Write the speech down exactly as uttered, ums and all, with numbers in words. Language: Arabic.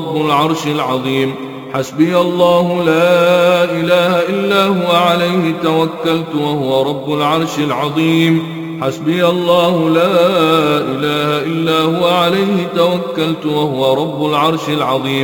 رب العرش العظيم. حسبي الله لا إله إلا هو عليه توكلت وهو رب العرش العظيم. حسبي الله لا إله إلا هو عليه توكلت وهو رب العرش العظيم.